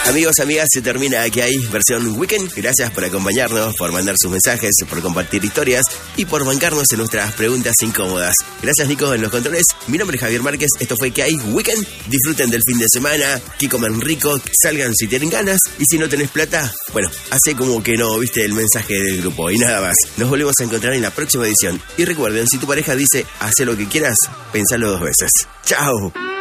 Amigos, amigas, se termina Aquí Hay versión Weekend. Gracias por acompañarnos, por mandar sus mensajes, por compartir historias y por bancarnos en nuestras preguntas incómodas. Gracias, Nico, en los controles. Mi nombre es Javier Márquez. Esto fue Que Hay Weekend. Disfruten del fin de semana, que coman rico, salgan si tienen ganas. Y si no tenés plata, bueno, hace como que no viste el mensaje del grupo y nada más. Nos volvemos a encontrar en la próxima edición. Y recuerden, si tu pareja dice, hace lo que quieras, pensalo 2 veces. ¡Chao!